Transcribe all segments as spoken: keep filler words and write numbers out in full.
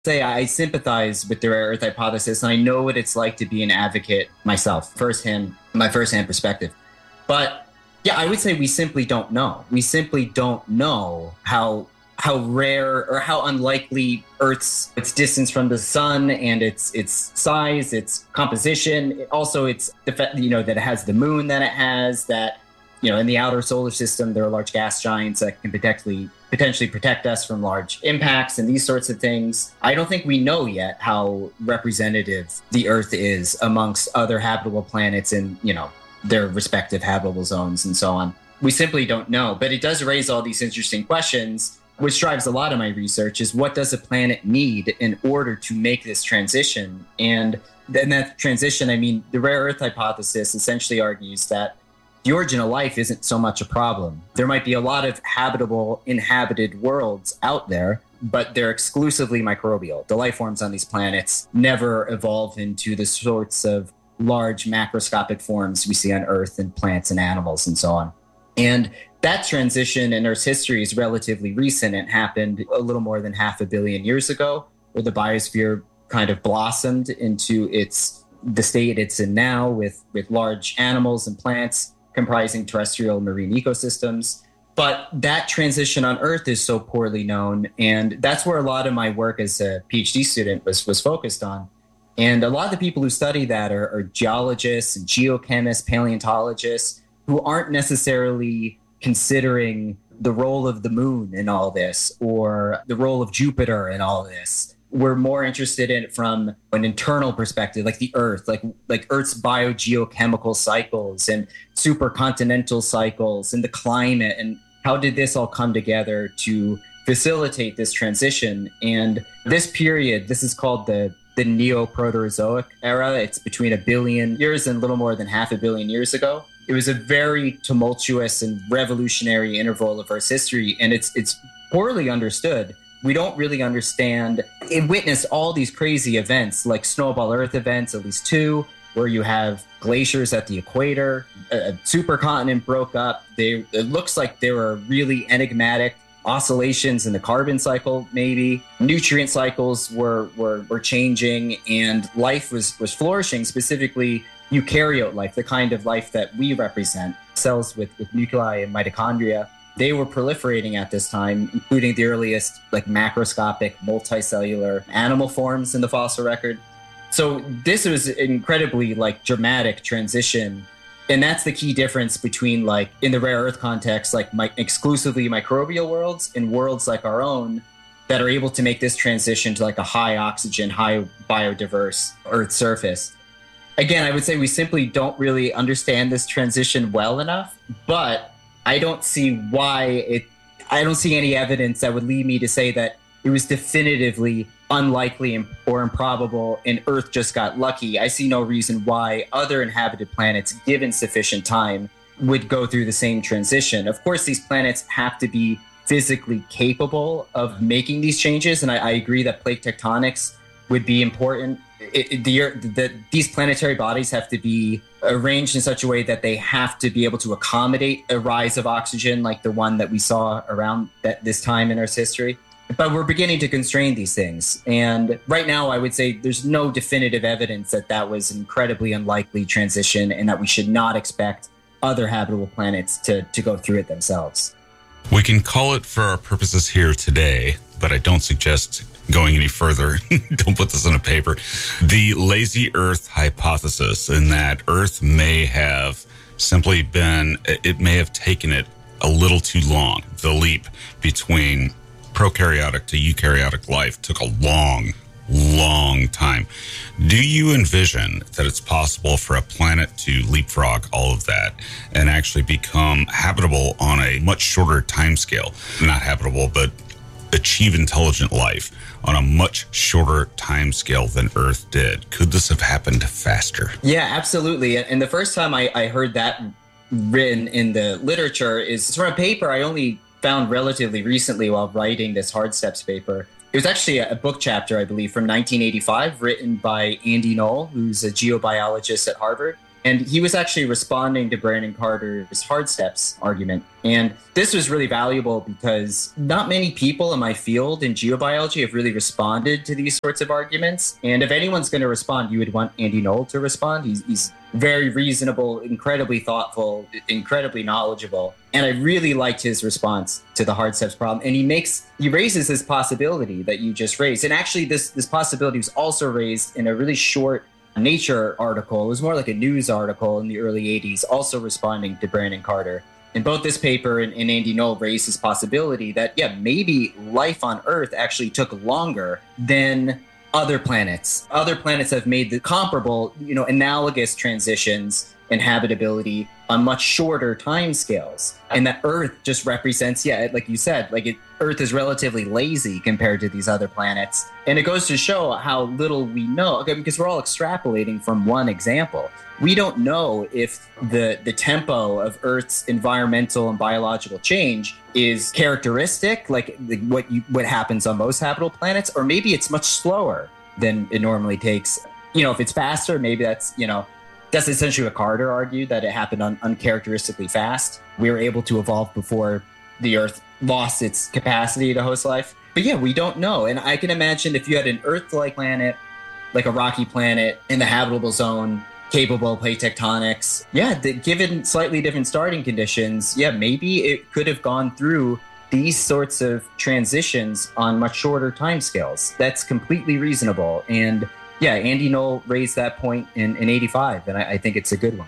say I sympathize with the rare earth hypothesis, and I know what it's like to be an advocate myself, firsthand, my firsthand perspective. But yeah, I would say we simply don't know. We simply don't know how how rare or how unlikely Earth's its distance from the sun and its its size, its composition, also its you know that it has the moon that it has, that you know in the outer solar system there are large gas giants that can potentially potentially protect us from large impacts and these sorts of things. I don't think we know yet how representative the Earth is amongst other habitable planets in you know their respective habitable zones and so on. We simply don't know, but it does raise all these interesting questions, which drives a lot of my research, is what does a planet need in order to make this transition? And then that transition, I mean, the rare earth hypothesis essentially argues that the origin of life isn't so much a problem. There might be a lot of habitable, inhabited worlds out there, but they're exclusively microbial. The life forms on these planets never evolve into the sorts of large macroscopic forms we see on Earth in plants and animals and so on. And that transition in Earth's history is relatively recent. It happened a little more than half a billion years ago, where the biosphere kind of blossomed into its the state it's in now, with, with large animals and plants comprising terrestrial and marine ecosystems. But that transition on Earth is so poorly known, and that's where a lot of my work as a PhD student was was focused on. And a lot of the people who study that are, are geologists and geochemists, paleontologists, who aren't necessarily considering the role of the moon in all this or the role of Jupiter in all this. We're more interested in it from an internal perspective, like the Earth, like like Earth's biogeochemical cycles and supercontinental cycles and the climate, and how did this all come together to facilitate this transition. And this period, this is called the the Neoproterozoic era. It's between a billion years and a little more than half a billion years ago. It was a very tumultuous and revolutionary interval of Earth's history, and it's it's poorly understood. We don't really understand. It witnessed all these crazy events, like snowball Earth events, at least two, where you have glaciers at the equator, a supercontinent broke up. They, it looks like there were really enigmatic oscillations in the carbon cycle, maybe. Nutrient cycles were, were, were changing, and life was, was flourishing, specifically eukaryote life, the kind of life that we represent, cells with, with nuclei and mitochondria. They were proliferating at this time, including the earliest like macroscopic multicellular animal forms in the fossil record. So this was incredibly like dramatic transition. And that's the key difference between, like, in the rare earth context, like my, exclusively microbial worlds and worlds like our own that are able to make this transition to like a high oxygen, high biodiverse Earth surface. Again, I would say we simply don't really understand this transition well enough, but I don't see why it, I don't see any evidence that would lead me to say that it was definitively unlikely or improbable and Earth just got lucky. I see no reason why other inhabited planets, given sufficient time, would go through the same transition. Of course, these planets have to be physically capable of making these changes, and I, I agree that plate tectonics would be important. It, it, the, the, these planetary bodies have to be arranged in such a way that they have to be able to accommodate a rise of oxygen like the one that we saw around that, this time in Earth's history. But we're beginning to constrain these things. And right now, I would say there's no definitive evidence that that was an incredibly unlikely transition and that we should not expect other habitable planets to, to go through it themselves. We can call it for our purposes here today, but I don't suggest going any further. Don't put this in a paper. The lazy Earth hypothesis, in that Earth may have simply been, it may have taken it a little too long. The leap between prokaryotic to eukaryotic life took a long, long time. Do you envision that it's possible for a planet to leapfrog all of that and actually become habitable on a much shorter time scale? Not habitable, but achieve intelligent life on a much shorter time scale than Earth did? Could this have happened faster? Yeah, absolutely. And the first time I, I heard that written in the literature is from a paper I only found relatively recently while writing this Hard Steps paper. It was actually a book chapter, I believe, from nineteen eighty-five, written by Andy Knoll, who's a geobiologist at Harvard. And he was actually responding to Brandon Carter's hard steps argument. And this was really valuable because not many people in my field in geobiology have really responded to these sorts of arguments. And if anyone's going to respond, you would want Andy Knoll to respond. He's, he's very reasonable, incredibly thoughtful, incredibly knowledgeable. And I really liked his response to the hard steps problem. And he makes, he raises this possibility that you just raised. And actually this, this possibility was also raised in a really short Nature article. It was more like a news article in the early eighties, also responding to Brandon Carter. And both this paper and, and Andy Knoll raised this possibility that, yeah, maybe life on Earth actually took longer than other planets. Other planets have made the comparable, you know, analogous transitions in habitability on much shorter timescales. And that Earth just represents, yeah, like you said, like it, Earth is relatively lazy compared to these other planets. And it goes to show how little we know, okay, because we're all extrapolating from one example. We don't know if the, the tempo of Earth's environmental and biological change is characteristic, like the, what you, what happens on most habitable planets, or maybe it's much slower than it normally takes. You know, if it's faster, maybe that's, you know, that's essentially what Carter argued, that it happened un- uncharacteristically fast. We were able to evolve before the Earth lost its capacity to host life. But yeah, we don't know. And I can imagine if you had an Earth-like planet, like a rocky planet in the habitable zone, capable of plate tectonics, yeah, the, given slightly different starting conditions, yeah, maybe it could have gone through these sorts of transitions on much shorter timescales. That's completely reasonable. And yeah, Andy Knoll raised that point in, in eighty-five, and I, I think it's a good one.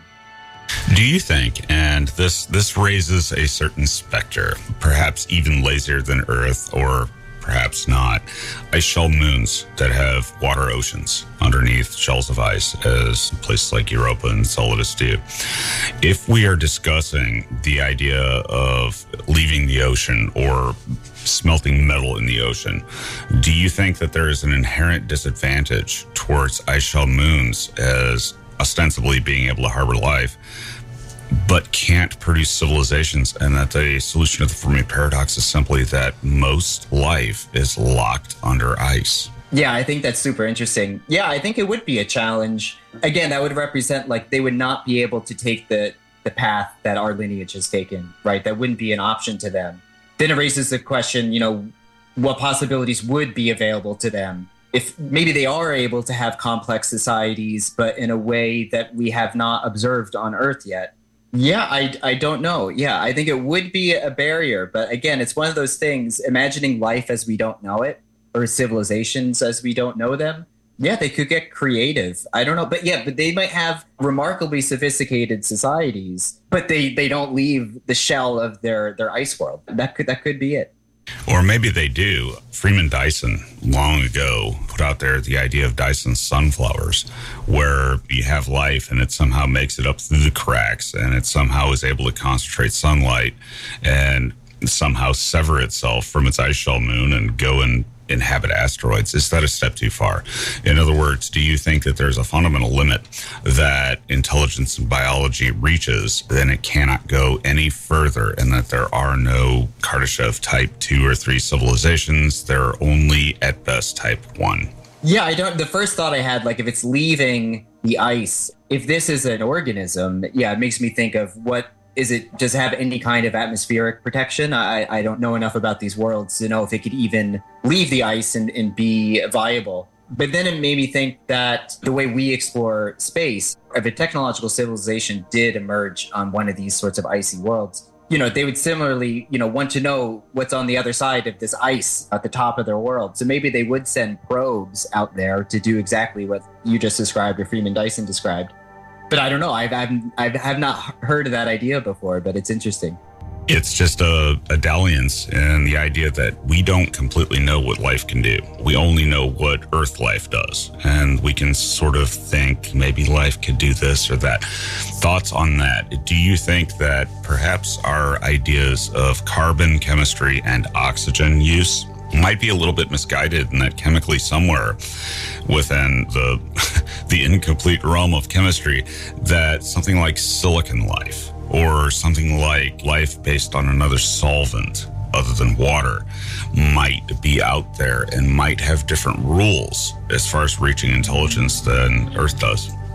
Do you think, and this this raises a certain specter, perhaps even lazier than Earth, or perhaps not, ice shell moons that have water oceans underneath shells of ice, as places like Europa and Enceladus do. If we are discussing the idea of leaving the ocean or smelting metal in the ocean, do you think that there is an inherent disadvantage towards ice shell moons as ostensibly being able to harbor life, but can't produce civilizations, and that the solution to the Fermi paradox is simply that most life is locked under ice? Yeah, I think that's super interesting. Yeah, I think it would be a challenge. Again, that would represent like they would not be able to take the, the path that our lineage has taken, right? That wouldn't be an option to them. Then it raises the question, you know, what possibilities would be available to them if maybe they are able to have complex societies, but in a way that we have not observed on Earth yet. Yeah, I, I don't know. Yeah, I think it would be a barrier. But again, it's one of those things, imagining life as we don't know it, or civilizations as we don't know them. Yeah, they could get creative. I don't know. But yeah, but they might have remarkably sophisticated societies, but they, they don't leave the shell of their, their ice world. That could that could be it. Or maybe they do. Freeman Dyson long ago put out there the idea of Dyson sunflowers, where you have life and it somehow makes it up through the cracks, and it somehow is able to concentrate sunlight and somehow sever itself from its ice shell moon and go and inhabit asteroids. Is that a step too far? In other words, do you think that there's a fundamental limit that intelligence and biology reaches, then it cannot go any further, and that there are no Kardashev type two or three civilizations? There are only at best type one. Yeah, I don't. The first thought I had, like if it's leaving the ice, if this is an organism, yeah, it makes me think of what is it, does it have any kind of atmospheric protection? I, I don't know enough about these worlds to know if it could even leave the ice and, and be viable. But then it made me think that the way we explore space, if a technological civilization did emerge on one of these sorts of icy worlds, you know, they would similarly, you know, want to know what's on the other side of this ice at the top of their world. So maybe they would send probes out there to do exactly what you just described or Freeman Dyson described. But I don't know. I've, I've, I've, I've not heard of that idea before, but it's interesting. It's just a, a dalliance in the idea that we don't completely know what life can do. We only know what Earth life does. And we can sort of think maybe life could do this or that. Thoughts on that? Do you think that perhaps our ideas of carbon chemistry and oxygen use might be a little bit misguided, and that chemically somewhere within the the incomplete realm of chemistry, that something like silicon life or something like life based on another solvent other than water might be out there and might have different rules as far as reaching intelligence than Earth does?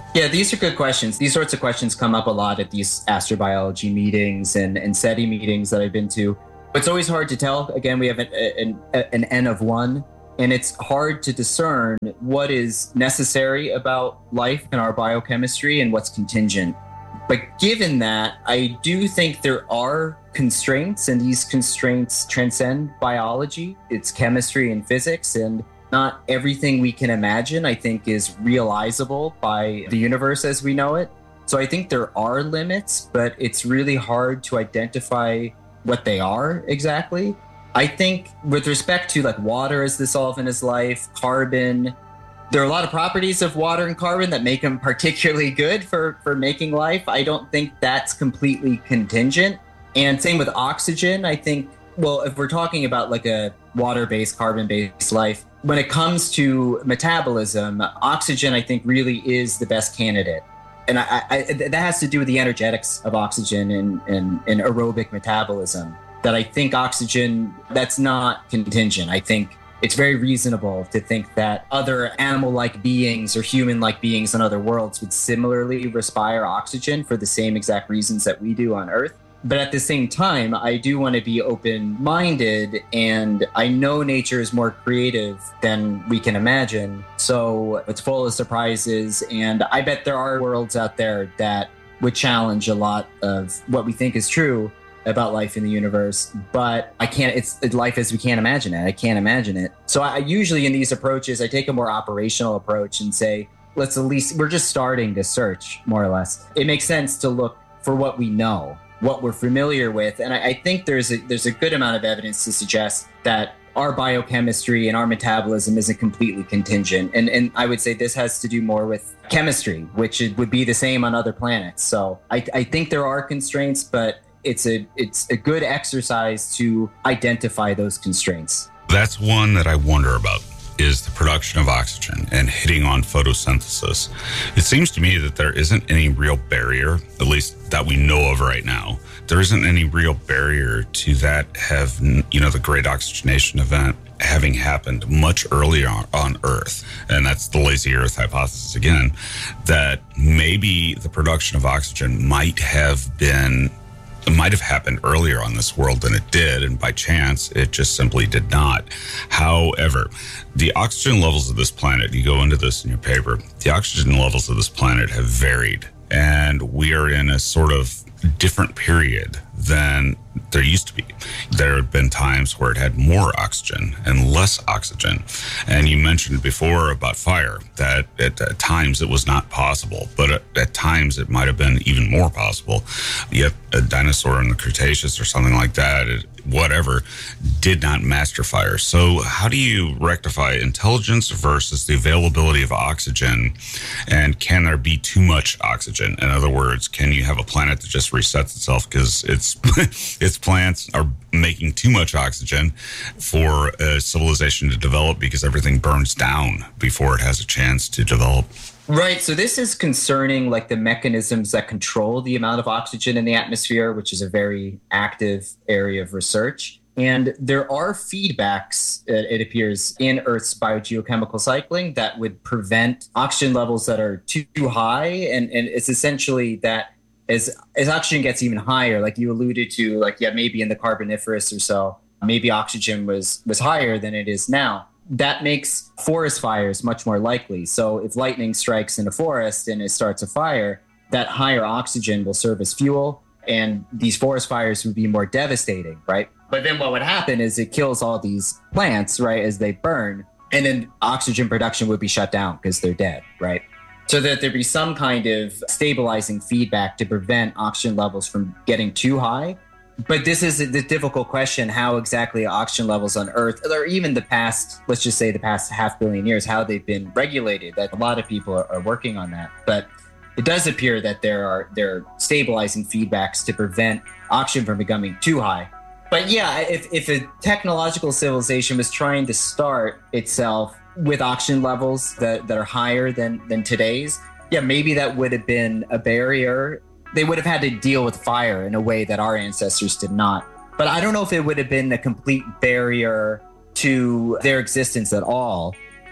Yeah, these are good questions. These sorts of questions come up a lot at these astrobiology meetings and, and SETI meetings that I've been to. It's always hard to tell. Again, we have an, an, an N of one, and it's hard to discern what is necessary about life in our biochemistry and what's contingent. But given that, I do think there are constraints, and these constraints transcend biology. It's chemistry and physics, and not everything we can imagine, I think, is realizable by the universe as we know it. So I think there are limits, but it's really hard to identify what they are exactly. I think with respect to like water as the solvent is life, carbon, there are a lot of properties of water and carbon that make them particularly good for, for making life. I don't think that's completely contingent. And same with oxygen. I think, well, if we're talking about like a water-based, carbon-based life, when it comes to metabolism, oxygen, I think, really is the best candidate. And I, I, that has to do with the energetics of oxygen and, and, and aerobic metabolism. That I think oxygen, that's not contingent. I think it's very reasonable to think that other animal-like beings or human-like beings on other worlds would similarly respire oxygen for the same exact reasons that we do on Earth. But at the same time, I do want to be open-minded, and I know nature is more creative than we can imagine. So it's full of surprises, and I bet there are worlds out there that would challenge a lot of what we think is true about life in the universe. But I can't, it's life as we can't imagine it. I can't imagine it. So I usually in these approaches, I take a more operational approach and say, let's at least, we're just starting to search, more or less. It makes sense to look for what we know, what we're familiar with. And I, I think there's a there's a good amount of evidence to suggest that our biochemistry and our metabolism isn't completely contingent. And and I would say this has to do more with chemistry, which it would be the same on other planets. So I, I think there are constraints, but it's a it's a good exercise to identify those constraints. That's one that I wonder about, is the production of oxygen and hitting on photosynthesis. It seems to me that there isn't any real barrier, at least that we know of right now. There isn't any real barrier to that have, you know, the great oxygenation event having happened much earlier on Earth. And that's the lazy Earth hypothesis again, that maybe the production of oxygen might have been It might have happened earlier on this world than it did, and by chance, it just simply did not. However, the oxygen levels of this planet, you go into this in your paper, the oxygen levels of this planet have varied, and we are in a sort of different period than there used to be. There have been times where it had more oxygen and less oxygen. And you mentioned before about fire, that at, at times it was not possible, but at, at times it might have been even more possible. Yet a dinosaur in the Cretaceous or something like that, it, whatever, did not master fire. So how do you rectify intelligence versus the availability of oxygen? And can there be too much oxygen? In other words, can you have a planet that just resets itself because it's its plants are making too much oxygen for a civilization to develop because everything burns down before it has a chance to develop? Right. So this is concerning like the mechanisms that control the amount of oxygen in the atmosphere, which is a very active area of research. And there are feedbacks, it appears, in Earth's biogeochemical cycling that would prevent oxygen levels that are too high. And, and it's essentially that as, as oxygen gets even higher, like you alluded to, like, yeah, maybe in the Carboniferous or so, maybe oxygen was, was higher than it is now. That makes forest fires much more likely. So if lightning strikes in a forest and it starts a fire, that higher oxygen will serve as fuel, and these forest fires would be more devastating, right? But then what would happen is it kills all these plants, right, as they burn, and then oxygen production would be shut down because they're dead, right? So that there'd be some kind of stabilizing feedback to prevent oxygen levels from getting too high. But this is the difficult question, how exactly oxygen levels on Earth, or even the past, let's just say the past half billion years, how they've been regulated. That a lot of people are, are working on that. But it does appear that there are there are stabilizing feedbacks to prevent oxygen from becoming too high. But yeah, if, if a technological civilization was trying to start itself with oxygen levels that, that are higher than, than today's, yeah, maybe that would have been a barrier. They would have had to deal with fire in a way that our ancestors did not. But I don't know if it would have been a complete barrier to their existence at all.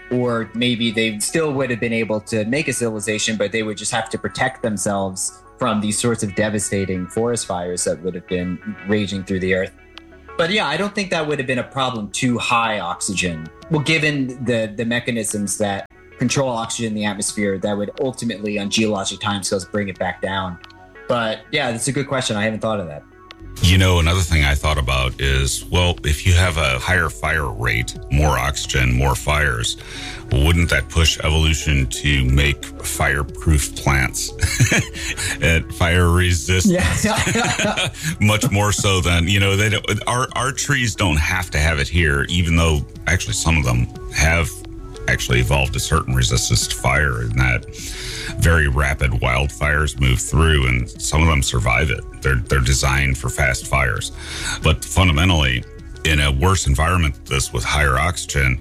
or maybe they still would have been able to make a civilization, but they would just have to protect themselves from these sorts of devastating forest fires that would have been raging through the earth. But yeah, I don't think that would have been a problem too high oxygen. Well, given the, the mechanisms that control oxygen in the atmosphere, that would ultimately, on geologic timescales, bring it back down. But yeah, that's a good question. I haven't thought of that. You know, another thing I thought about is, well, if you have a higher fire rate, more oxygen, more fires, wouldn't that push evolution to make fireproof plants and fire resistant? Yeah. Much more so than, you know, they don't, our, our trees don't have to have it here, even though actually some of them have actually evolved a certain resistance to fire, in that very rapid wildfires move through and some of them survive it. They're they're designed for fast fires. But fundamentally, in a worse environment like this with higher oxygen,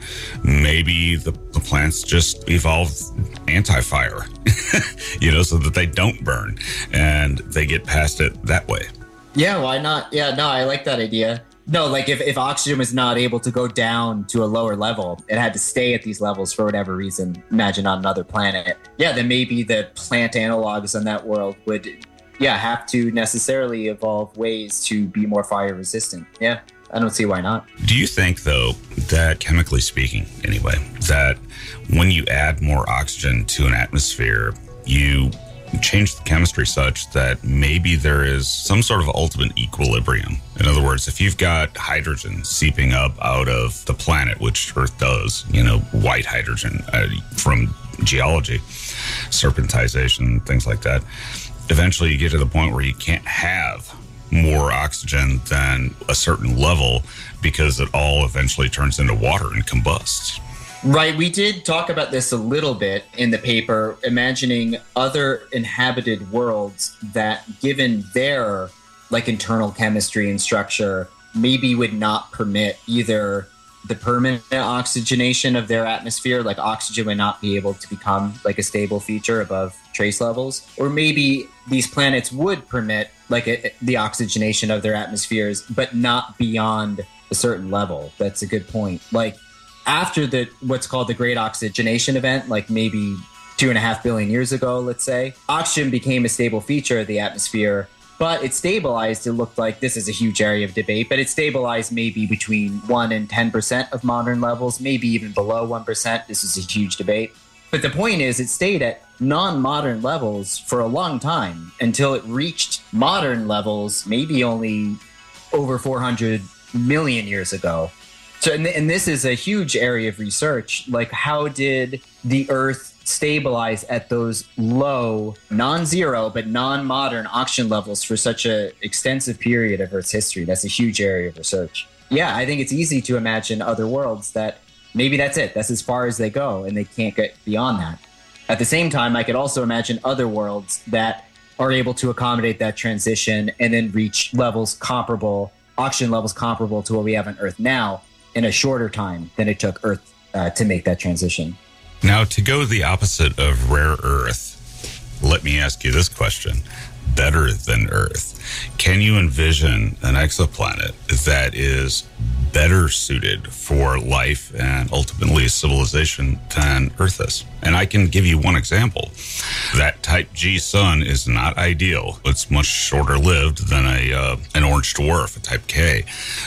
maybe the, the plants just evolve anti-fire, you know, so that they don't burn and they get past it that way. Yeah, why not? Yeah, no, I like that idea. No, like if, if oxygen was not able to go down to a lower level, it had to stay at these levels for whatever reason, imagine on another planet. Yeah, then maybe the plant analogs on that world would, yeah, have to necessarily evolve ways to be more fire resistant. Yeah, I don't see why not. Do you think, though, that chemically speaking, anyway, that when you add more oxygen to an atmosphere, you change the chemistry such that maybe there is some sort of ultimate equilibrium? In other words, if you've got hydrogen seeping up out of the planet, which Earth does, you know, white hydrogen uh, from geology, serpentization, things like that, eventually you get to the point where you can't have more oxygen than a certain level because it all eventually turns into water and combusts. Right. We did talk about this a little bit in the paper, imagining other inhabited worlds that, given their like internal chemistry and structure, maybe would not permit either the permanent oxygenation of their atmosphere, like oxygen would not be able to become like a stable feature above trace levels, or maybe these planets would permit like a, the oxygenation of their atmospheres, but not beyond a certain level. That's a good point. Like, after the what's called the Great Oxygenation Event, like maybe two and a half billion years ago, let's say, oxygen became a stable feature of the atmosphere, but it stabilized. It looked like, this is a huge area of debate, but it stabilized maybe between one and ten percent of modern levels, maybe even below one percent. This is a huge debate. But the point is, it stayed at non-modern levels for a long time until it reached modern levels, maybe only over four hundred million years ago. So, and, and this is a huge area of research. Like, how did the Earth stabilize at those low, non-zero, but non-modern oxygen levels for such an extensive period of Earth's history? That's a huge area of research. Yeah, I think it's easy to imagine other worlds that maybe that's it. That's as far as they go, and they can't get beyond that. At the same time, I could also imagine other worlds that are able to accommodate that transition and then reach levels comparable, oxygen levels comparable to what we have on Earth now, in a shorter time than it took Earth uh, to make that transition. Now, to go the opposite of rare earth, let me ask you this question. Better than Earth. Can you envision an exoplanet that is better suited for life and ultimately civilization than Earth is? And I can give you one example. That type G sun is not ideal. It's much shorter lived than a uh, an orange dwarf, a type K.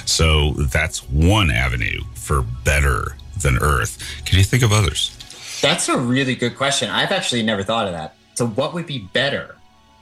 So that's one avenue for better than Earth. Can you think of others? That's a really good question. I've actually never thought of that. So what would be better?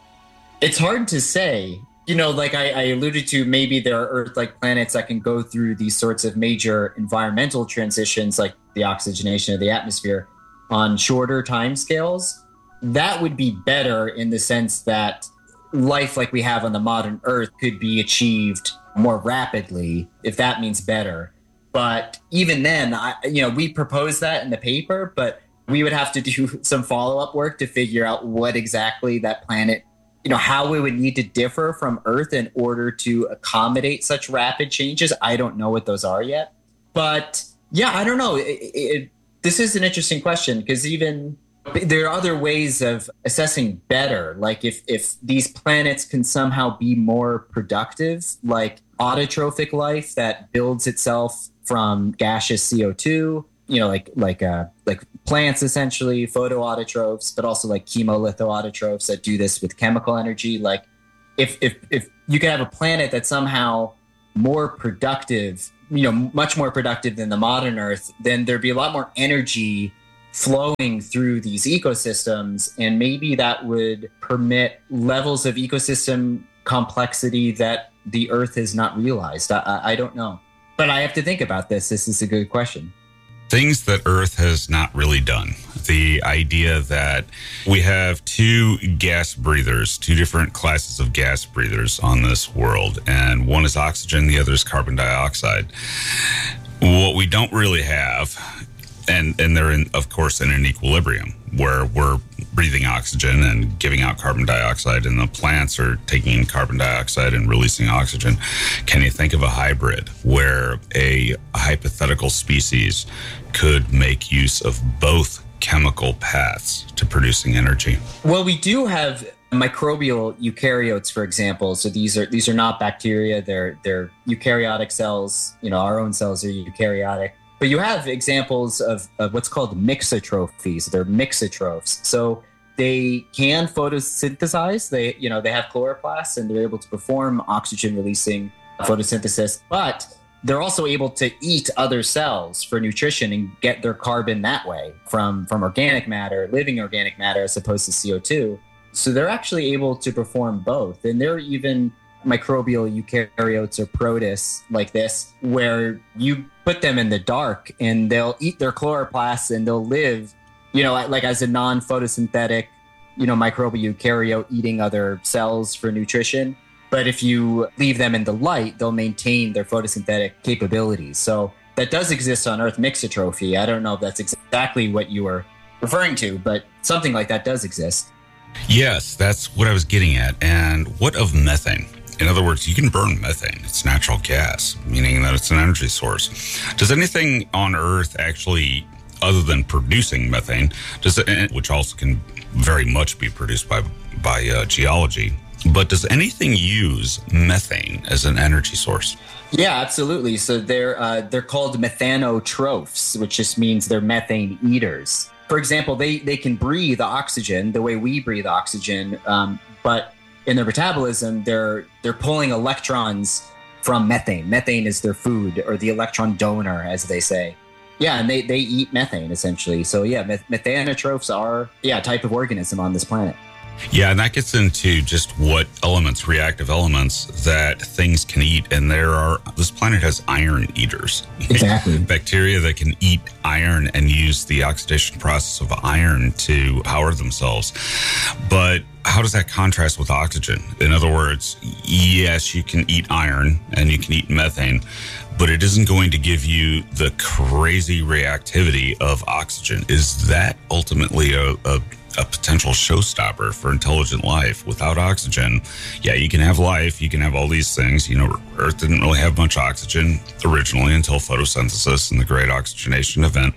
It's hard to say. You know, like I, I alluded to, maybe there are Earth-like planets that can go through these sorts of major environmental transitions, like the oxygenation of the atmosphere, on shorter timescales. That would be better in the sense that life like we have on the modern Earth could be achieved more rapidly, if that means better. But even then, I, you know, we proposed that in the paper, but we would have to do some follow-up work to figure out what exactly that planet, you know, how we would need to differ from Earth in order to accommodate such rapid changes. I don't know what those are yet. But yeah, I don't know. It, it, this is an interesting question, because even there are other ways of assessing better. Like if, if these planets can somehow be more productive, like autotrophic life that builds itself from gaseous C O two, you know, like like uh, like plants essentially, photoautotrophs, but also like chemolithoautotrophs that do this with chemical energy. Like if if if you could have a planet that's somehow more productive, you know, much more productive than the modern Earth, then there'd be a lot more energy flowing through these ecosystems, and maybe that would permit levels of ecosystem complexity that the Earth has not realized. I, I don't know, but I have to think about this. This is a good question. Things that Earth has not really done. The idea that we have two gas breathers, two different classes of gas breathers on this world, and one is oxygen, the other is carbon dioxide. What we don't really have, and and they're in, of course, in an equilibrium where we're breathing oxygen and giving out carbon dioxide, and the plants are taking in carbon dioxide and releasing oxygen. Can you think of a hybrid where a hypothetical species could make use of both chemical paths to producing energy? Well, we do have microbial eukaryotes, for example. So these are these are not bacteria. They're they're eukaryotic cells. You know, our own cells are eukaryotic. But you have examples of, of what's called mixotrophies. They're mixotrophs. So they can photosynthesize. They, you know, they have chloroplasts and they're able to perform oxygen-releasing photosynthesis. But they're also able to eat other cells for nutrition and get their carbon that way from, from organic matter, living organic matter, as opposed to C O two. So they're actually able to perform both. And they're even microbial eukaryotes or protists like this, where you put them in the dark and they'll eat their chloroplasts and they'll live, you know, like as a non-photosynthetic, you know, microbial eukaryote eating other cells for nutrition. But if you leave them in the light, they'll maintain their photosynthetic capabilities. So that does exist on Earth, mixotrophy. I don't know if that's exactly what you were referring to, but something like that does exist. Yes, that's what I was getting at. And what of methane? In other words, you can burn methane. It's natural gas, meaning that it's an energy source. Does anything on Earth actually, other than producing methane, does it, which also can very much be produced by by uh, geology, but does anything use methane as an energy source? Yeah, absolutely. So they're uh, they're called methanotrophs, which just means they're methane eaters. For example, they they can breathe oxygen the way we breathe oxygen, um, but in their metabolism, they're they're pulling electrons from methane. Methane is their food, or the electron donor, as they say. Yeah, and they, they eat methane, essentially. So yeah, meth- methanotrophs are yeah a type of organism on this planet. Yeah, and that gets into just what elements, reactive elements, that things can eat. And there are, this planet has iron eaters. Exactly. Bacteria that can eat iron and use the oxidation process of iron to power themselves. But how does that contrast with oxygen? In other words, yes, you can eat iron and you can eat methane, but it isn't going to give you the crazy reactivity of oxygen. Is that ultimately a, a a potential showstopper for intelligent life? Without oxygen, yeah, you can have life, you can have all these things. You know, Earth didn't really have much oxygen originally until photosynthesis and the great oxygenation event.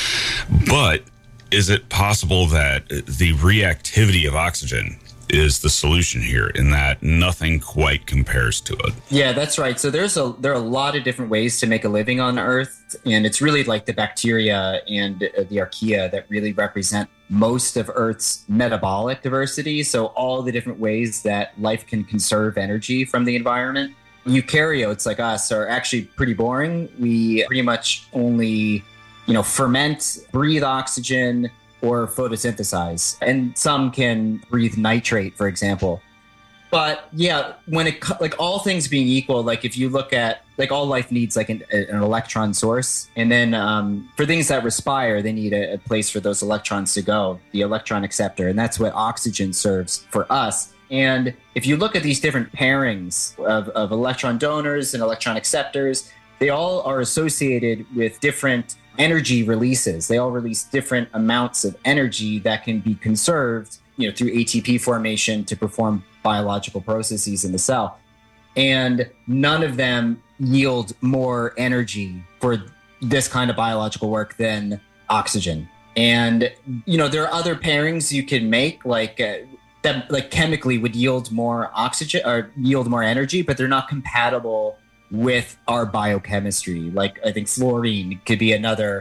But is it possible that the reactivity of oxygen is the solution here, in that nothing quite compares to it? Yeah, that's right. So there's a there are a lot of different ways to make a living on Earth, and it's really like the bacteria and the archaea that really represent most of Earth's metabolic diversity. So all the different ways that life can conserve energy from the environment. Eukaryotes like us are actually pretty boring. We pretty much only, you know, ferment, breathe oxygen, or photosynthesize. And some can breathe nitrate, for example. But yeah, when it, like all things being equal, like if you look at, like all life needs like an, an electron source. And then um, for things that respire, they need a, a place for those electrons to go, the electron acceptor. And that's what oxygen serves for us. And if you look at these different pairings of, of electron donors and electron acceptors, they all are associated with different energy releases. They all release different amounts of energy that can be conserved, you know, through A T P formation to perform biological processes in the cell. And none of them yield more energy for this kind of biological work than oxygen. And, you know, there are other pairings you can make, like uh, that, like chemically would yield more oxygen or yield more energy, but they're not compatible with our biochemistry. Like I think fluorine could be another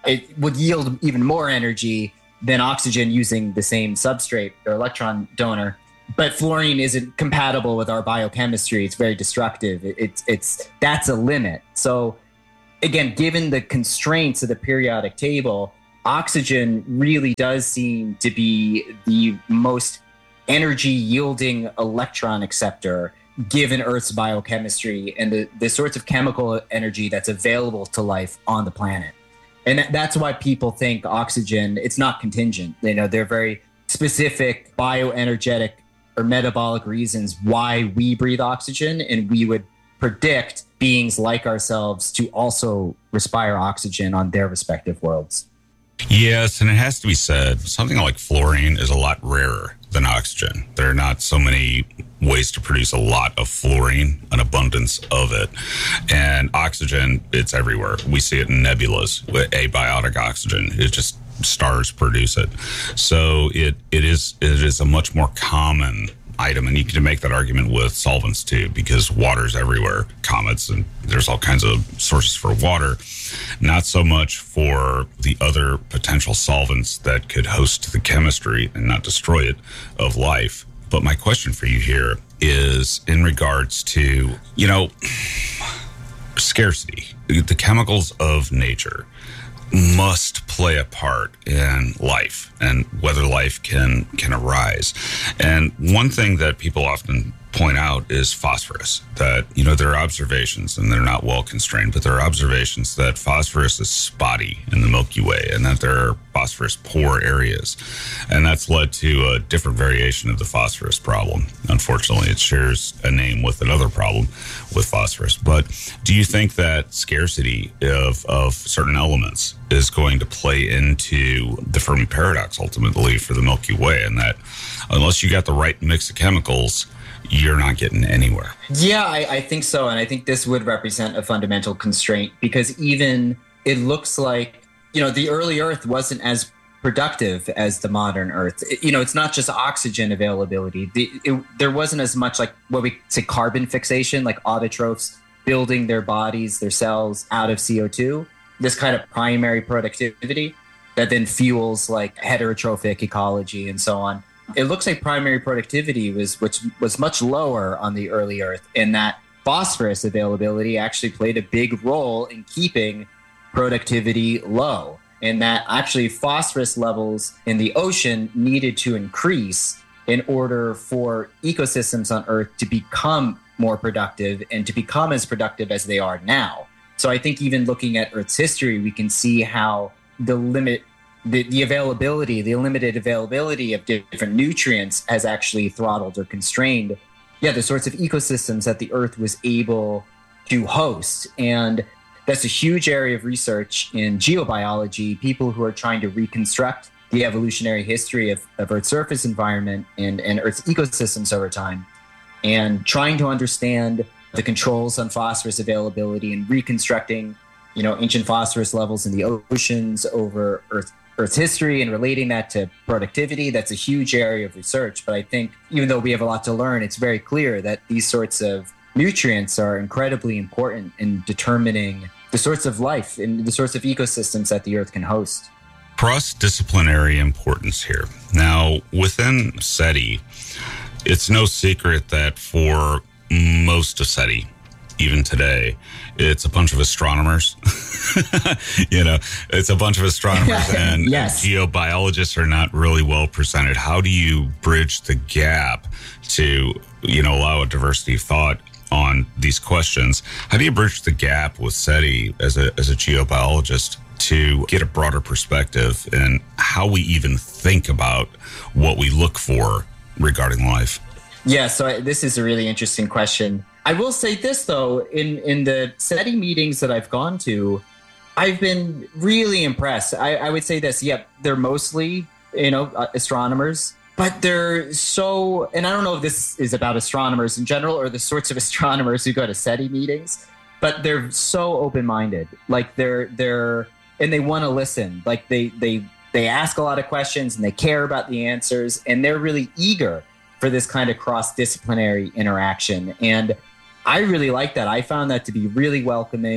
it would yield even more energy than oxygen using the same substrate or electron donor. But fluorine isn't compatible with our biochemistry. It's very destructive. It, it's it's that's a limit. So again, given the constraints of the periodic table, oxygen really does seem to be the most energy yielding electron acceptor given Earth's biochemistry and the, the sorts of chemical energy that's available to life on the planet. And that, that's why people think oxygen, it's not contingent. You know, they're very specific bioenergetic or metabolic reasons why we breathe oxygen, and we would predict beings like ourselves to also respire oxygen on their respective worlds. Yes, and it has to be said, something like fluorine is a lot rarer than oxygen. There are not so many ways to produce a lot of fluorine, an abundance of it. And oxygen, it's everywhere. We see it in nebulas, abiotic oxygen. It just stars produce it. So it it is it is a much more common item, and you can make that argument with solvents too, because water's everywhere, comets, and there's all kinds of sources for water. Not so much for the other potential solvents that could host the chemistry and not destroy it of life. But my question for you here is in regards to, you know, scarcity. The chemicals of nature must play a part in life and whether life can can arise. And one thing that people often point out is phosphorus, that, you know, there are observations, and they're not well constrained, but there are observations that phosphorus is spotty in the Milky Way and that there are phosphorus poor areas. And that's led to a different variation of the phosphorus problem. Unfortunately, it shares a name with another problem with phosphorus. But do you think that scarcity of, of certain elements is going to play into the Fermi paradox ultimately for the Milky Way, and that unless you got the right mix of chemicals, you're not getting anywhere? Yeah, I, I think so. And I think this would represent a fundamental constraint, because even it looks like, you know, the early Earth wasn't as productive as the modern Earth. It, you know, it's not just oxygen availability. The, it, there wasn't as much like what we say carbon fixation, like autotrophs building their bodies, their cells out of C O two, this kind of primary productivity that then fuels like heterotrophic ecology and so on. It looks like primary productivity was which was much lower on the early Earth, and that phosphorus availability actually played a big role in keeping productivity low, and that actually phosphorus levels in the ocean needed to increase in order for ecosystems on Earth to become more productive and to become as productive as they are now. So I think even looking at Earth's history, we can see how the limit The, the availability, the limited availability of different nutrients has actually throttled or constrained, yeah, the sorts of ecosystems that the Earth was able to host. And that's a huge area of research in geobiology, people who are trying to reconstruct the evolutionary history of, of Earth's surface environment and, and Earth's ecosystems over time, and trying to understand the controls on phosphorus availability and reconstructing, you know, ancient phosphorus levels in the oceans over Earth Earth's history and relating that to productivity. That's a huge area of research. But I think even though we have a lot to learn, it's very clear that these sorts of nutrients are incredibly important in determining the sorts of life and the sorts of ecosystems that the Earth can host. Cross-disciplinary importance here. Now, within SETI, it's no secret that for most of SETI, even today, it's a bunch of astronomers. You know, it's a bunch of astronomers and yes. Geobiologists are not really well presented. How do you bridge the gap to, you know, allow a diversity of thought on these questions? How do you bridge the gap with SETI as a as a geobiologist to get a broader perspective in how we even think about what we look for regarding life? Yeah, so I, this is a really interesting question. I will say this, though, in, in the SETI meetings that I've gone to, I've been really impressed. I, I would say this, yep, they're mostly, you know, astronomers, but they're so, and I don't know if this is about astronomers in general or the sorts of astronomers who go to SETI meetings, but they're so open-minded. Like they're, they're, and they want to listen. Like they, they, they ask a lot of questions and they care about the answers, and they're really eager for this kind of cross-disciplinary interaction. And I really like that. I found that to be really welcoming.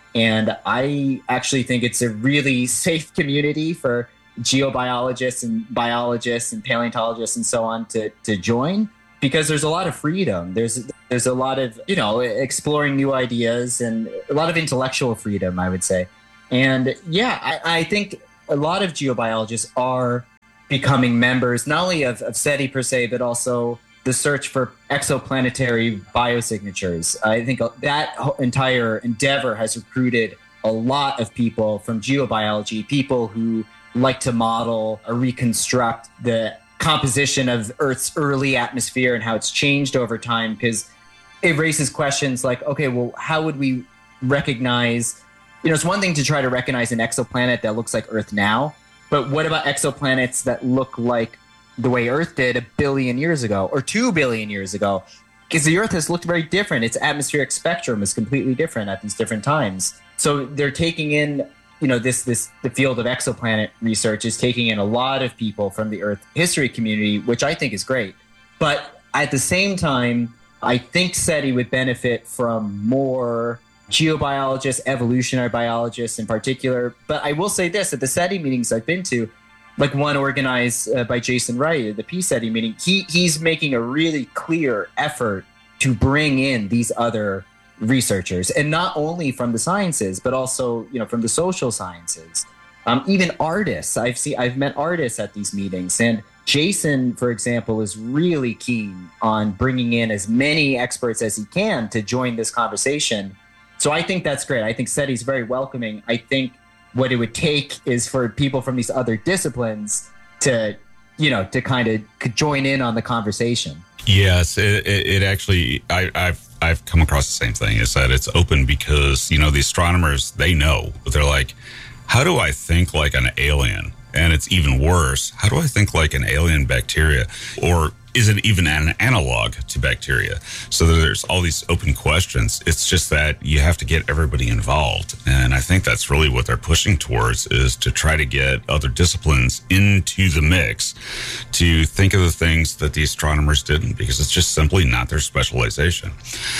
And I actually think it's a really safe community for geobiologists and biologists and paleontologists and so on to, to join, because there's a lot of freedom. There's there's a lot of, you know, exploring new ideas and a lot of intellectual freedom, I would say. And yeah, I, I think a lot of geobiologists are becoming members, not only of, of SETI per se, but also the search for exoplanetary biosignatures. I think that entire endeavor has recruited a lot of people from geobiology, people who like to model or reconstruct the composition of Earth's early atmosphere and how it's changed over time, because it raises questions like, okay, well, how would we recognize, you know, it's one thing to try to recognize an exoplanet that looks like Earth now, but what about exoplanets that look like the way Earth did a billion years ago or two billion years ago? Because the Earth has looked very different. Its atmospheric spectrum is completely different at these different times. So they're taking in, you know, this, this, the field of exoplanet research is taking in a lot of people from the Earth history community, which I think is great. But at the same time, I think SETI would benefit from more geobiologists, evolutionary biologists in particular. But I will say this, at the SETI meetings I've been to, like one organized uh, by Jason Wright, the P SETI meeting, he he's making a really clear effort to bring in these other researchers, and not only from the sciences, but also, you know, from the social sciences, um, even artists. I've seen, I've met artists at these meetings, and Jason, for example, is really keen on bringing in as many experts as he can to join this conversation. So I think that's great. I think SETI is very welcoming. I think what it would take is for people from these other disciplines to, you know, to kind of join in on the conversation. Yes, it, it, it actually, I, I've I've come across the same thing, is that it's open because, you know, the astronomers, they know, but they're like, how do I think like an alien? And it's even worse, how do I think like an alien bacteria? Or is it even an analog to bacteria? So there's all these open questions. It's just that you have to get everybody involved. And I think that's really what they're pushing towards, is to try to get other disciplines into the mix to think of the things that the astronomers didn't, because it's just simply not their specialization.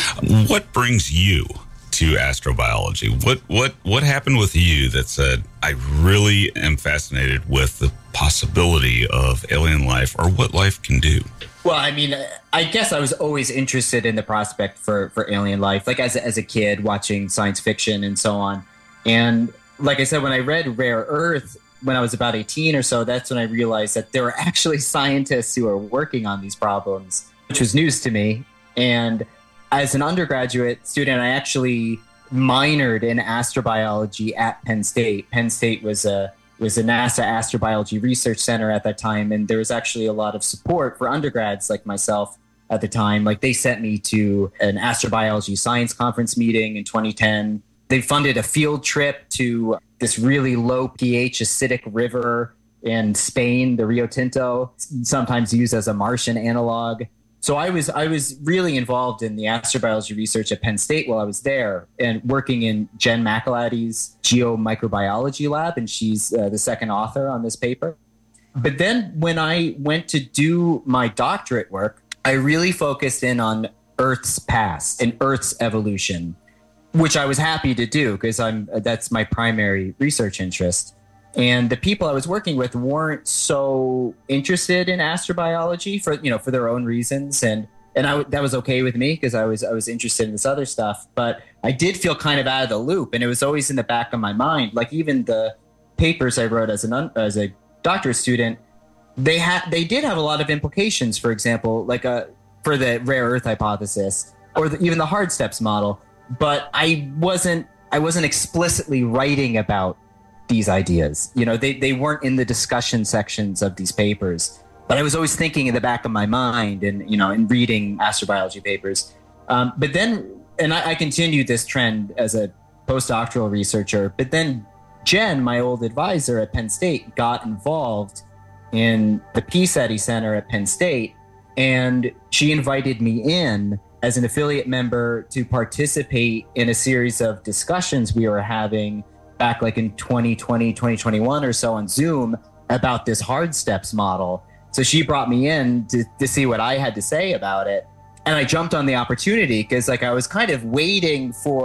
What brings you to astrobiology? What what what happened with you that said, I really am fascinated with the possibility of alien life, or what life can do? Well, I mean, I guess I was always interested in the prospect for, for alien life, like as a, as a kid watching science fiction and so on. And like I said, when I read Rare Earth, when I was about eighteen or so, that's when I realized that there were actually scientists who are working on these problems, which was news to me. And as an undergraduate student, I actually minored in astrobiology at Penn State. Penn State was a was a NASA astrobiology research center at that time, and there was actually a lot of support for undergrads like myself at the time. Like, they sent me to an astrobiology science conference meeting in twenty ten. They funded a field trip to this really low pH acidic river in Spain, the Rio Tinto, sometimes used as a Martian analog. So I was I was really involved in the astrobiology research at Penn State while I was there, and working in Jen McElady's geomicrobiology lab, and she's uh, the second author on this paper. But then when I went to do my doctorate work, I really focused in on Earth's past and Earth's evolution, which I was happy to do because I'm that's my primary research interest. And the people I was working with weren't so interested in astrobiology for, you know, for their own reasons. And, and I, that was okay with me because I was, I was interested in this other stuff, but I did feel kind of out of the loop, and it was always in the back of my mind. Like, even the papers I wrote as an, as a doctorate student, they had, they did have a lot of implications. For example, like a, for the rare earth hypothesis, or the, even the hard steps model. But I wasn't, I wasn't explicitly writing about these ideas. You know, they, they weren't in the discussion sections of these papers, but I was always thinking in the back of my mind and, you know, in reading astrobiology papers. Um, but then, and I, I continued this trend as a postdoctoral researcher, but then Jen, my old advisor at Penn State, got involved in the P SETI Center at Penn State, and she invited me in as an affiliate member to participate in a series of discussions we were having back like in twenty twenty, twenty twenty-one or so on Zoom about this hard steps model. So she brought me in to, to see what I had to say about it. And I jumped on the opportunity because like I was kind of waiting for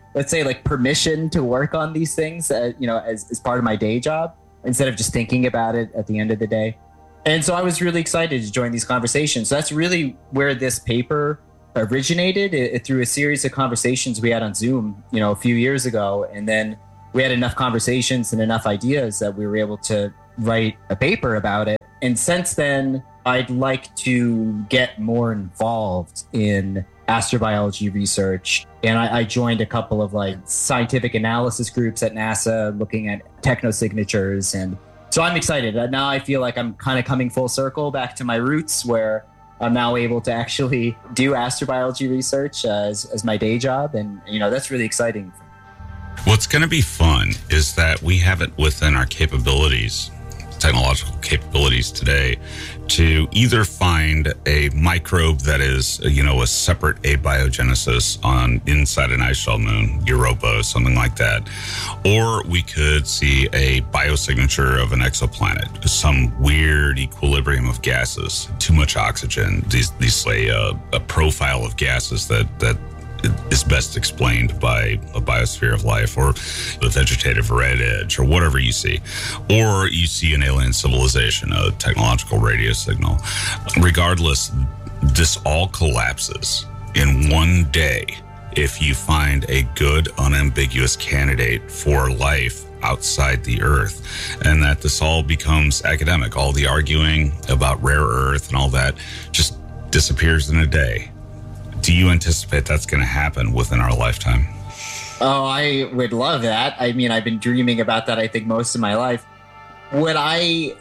let's say, like permission to work on these things, uh, you know, as, as part of my day job, instead of just thinking about it at the end of the day. And so I was really excited to join these conversations. So that's really where this paper originated, it, it, through a series of conversations we had on Zoom, you know, a few years ago. And then we had enough conversations and enough ideas that we were able to write a paper about it. And since then, I'd like to get more involved in astrobiology research. And I, I joined a couple of like scientific analysis groups at NASA looking at technosignatures. And so I'm excited. Now I feel like I'm kind of coming full circle back to my roots, where I'm now able to actually do astrobiology research uh, as, as my day job. And, you know, that's really exciting. What's going to be fun is that we have it within our capabilities, technological capabilities today, to either find a microbe that is, you know, a separate abiogenesis on inside an ice shell moon, Europa, something like that, or we could see a biosignature of an exoplanet, some weird equilibrium of gases, too much oxygen. These these say uh, a profile of gases that that. is best explained by a biosphere of life, or the vegetative red edge, or whatever you see. Or you see an alien civilization, a technological radio signal. Regardless, this all collapses in one day if you find a good, unambiguous candidate for life outside the Earth, and that this all becomes academic. All the arguing about rare earth and all that just disappears in a day. Do you anticipate that's going to happen within our lifetime? Oh, I would love that. I mean, I've been dreaming about that, I think, most of my life. Would I,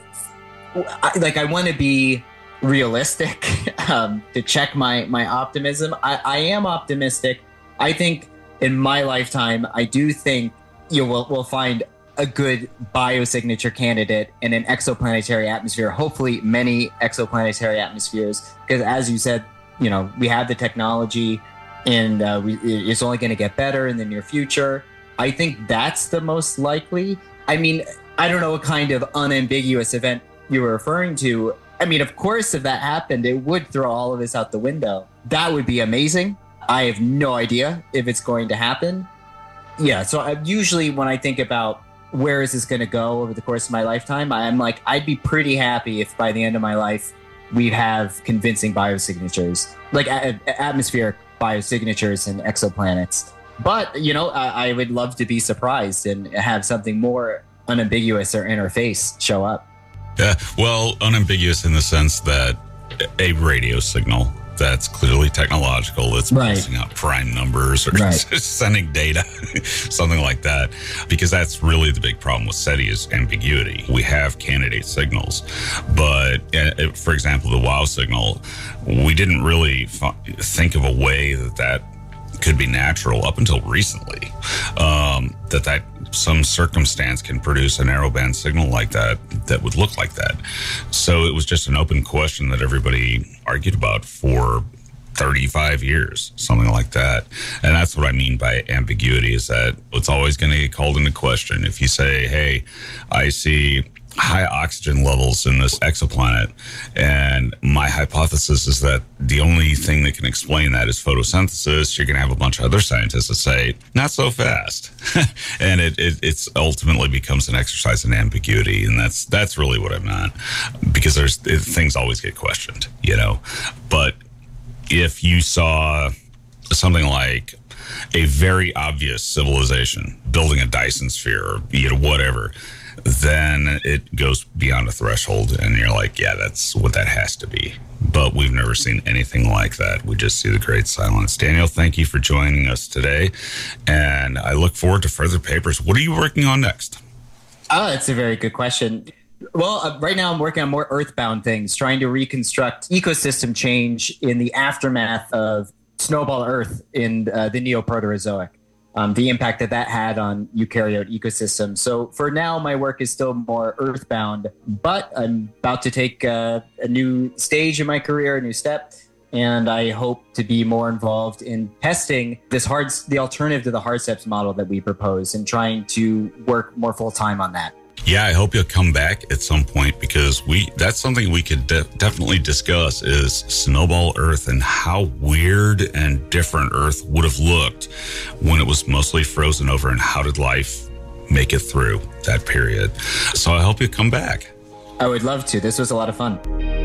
I like, I want to be realistic um, to check my, my optimism. I, I am optimistic. I think in my lifetime, I do think you know, we'll, we'll find a good biosignature candidate in an exoplanetary atmosphere, hopefully many exoplanetary atmospheres, because as you said, you know, we have the technology, and uh, we, it's only going to get better in the near future. I think that's the most likely. I mean, I don't know what kind of unambiguous event you were referring to. I mean, of course, if that happened, it would throw all of this out the window. That would be amazing. I have no idea if it's going to happen. Yeah, so I, usually when I think about where is this going to go over the course of my lifetime, I'm like, I'd be pretty happy if by the end of my life, we have convincing biosignatures, like a- atmospheric biosignatures and exoplanets. But, you know, I-, I would love to be surprised and have something more unambiguous or interface show up. Yeah, well, unambiguous in the sense that a radio signal that's clearly technological, that's right. passing out prime numbers or right. sending data, something like that. Because that's really the big problem with SETI is ambiguity. We have candidate signals, but uh, for example, the WOW signal, we didn't really f- think of a way that that could be natural up until recently, um, that that some circumstance can produce a narrowband signal like that, that would look like that. So it was just an open question that everybody argued about for thirty-five years, something like that. And that's what I mean by ambiguity, is that it's always going to get called into question. If you say, hey, I see high oxygen levels in this exoplanet, and my hypothesis is that the only thing that can explain that is photosynthesis, you're going to have a bunch of other scientists that say, not so fast. And it, it it's ultimately becomes an exercise in ambiguity. And that's that's really what I meant, because there's it, things always get questioned, you know. But if you saw something like a very obvious civilization building a Dyson sphere, or you know, whatever, then it goes beyond a threshold and you're like, yeah, that's what that has to be. But we've never seen anything like that. We just see the great silence. Daniel, thank you for joining us today. And I look forward to further papers. What are you working on next? Oh, that's a very good question. Well, uh, right now I'm working on more earthbound things, trying to reconstruct ecosystem change in the aftermath of snowball Earth in uh, the Neoproterozoic. Um, the impact that that had on eukaryote ecosystems. So for now, my work is still more earthbound, but I'm about to take uh, a new stage in my career, a new step, and I hope to be more involved in testing this hard, the alternative to the HARCEPS model that we propose, and trying to work more full time on that. Yeah, I hope you'll come back at some point because we that's something we could de- definitely discuss is Snowball Earth and how weird and different Earth would have looked when it was mostly frozen over and how did life make it through that period. So I hope you come back. I would love to. This was a lot of fun.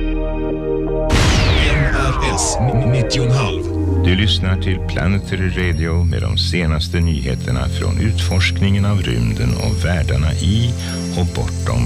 N R S nittio komma fem. Du lyssnar till Planetary Radio med de senaste nyheterna från utforskningen av rymden och världarna i och bortom